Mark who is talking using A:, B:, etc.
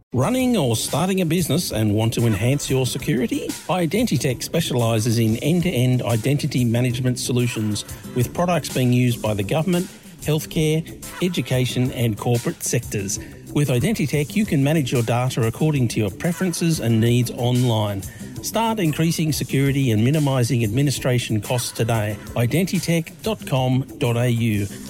A: Running or starting a business and want to enhance your security? Identitech specialises in end-to-end identity management solutions with products being used by the government, healthcare, education and corporate sectors. With Identitech, you can manage your data according to your preferences and needs online. Start increasing security and minimising administration costs today. Identitech.com.au.